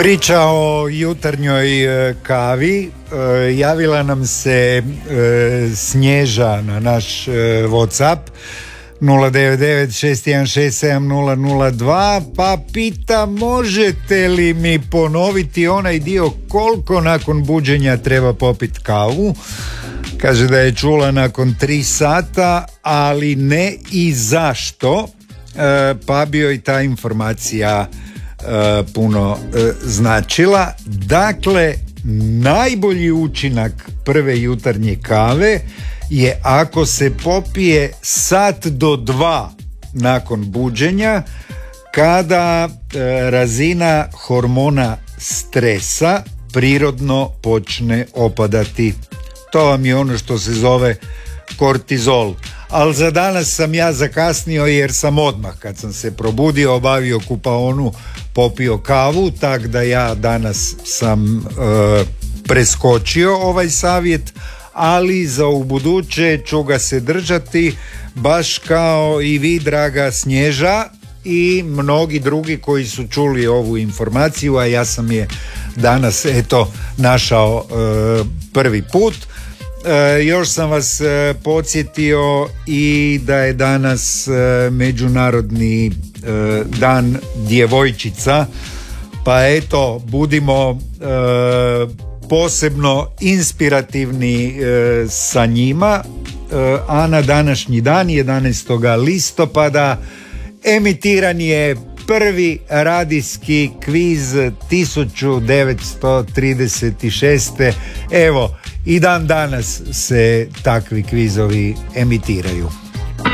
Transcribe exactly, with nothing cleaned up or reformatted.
Priča o jutarnjoj e, kavi. E, javila nam se e, Snježa na naš e, WhatsApp nula devet devet šest jedan šest sedam nula nula dva pa pita možete li mi ponoviti onaj dio koliko nakon buđenja treba popiti kavu. Kaže da je čula nakon tri sata, ali ne i zašto, e, pa bi joj ta informacija e, puno e, značila. Dakle, najbolji učinak prve jutarnje kave je ako se popije sat do dva nakon buđenja, kada e, razina hormona stresa prirodno počne opadati. To vam je ono što se zove kortizol. Ali za danas sam ja zakasnio jer sam odmah kad sam se probudio obavio kupaonu, popio kavu, tak da ja danas sam e, preskočio ovaj savjet, ali za ubuduće ću ga se držati baš kao i vi, draga Snježa, i mnogi drugi koji su čuli ovu informaciju, a ja sam je danas eto našao e, prvi put. E, još sam vas e, podsjetio i da je danas e, međunarodni e, dan djevojčica, pa eto budimo e, posebno inspirativni e, sa njima, e, a na današnji dan jedanaestog listopada emitiran je prvi radijski kviz tisuću devetsto trideset šeste. Evo, i dan danas se takvi kvizovi emitiraju.